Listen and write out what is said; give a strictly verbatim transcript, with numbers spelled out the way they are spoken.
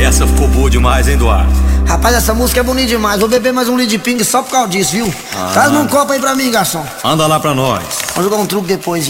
essa ficou boa demais, hein, Eduardo? Rapaz, essa música é bonita demais. Vou beber mais um litro de pinga só por causa disso, viu? Ah. Traz um copo aí pra mim, garçom. Anda lá pra nós. Vamos jogar um truque depois, viu?